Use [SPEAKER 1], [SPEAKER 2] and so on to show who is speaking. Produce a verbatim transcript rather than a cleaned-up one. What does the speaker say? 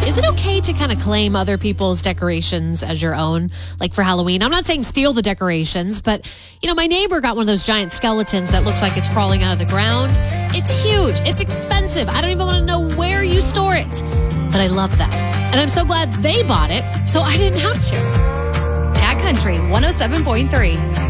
[SPEAKER 1] is it okay to kind of claim other people's decorations as your own, like for Halloween? I'm not saying steal the decorations, but, you know, my neighbor got one of those giant skeletons that looks like it's crawling out of the ground. It's huge. It's expensive. I don't even want to know where you store it, but I love them. And I'm so glad they bought it, so I didn't have to.
[SPEAKER 2] Cat Country one oh seven point three.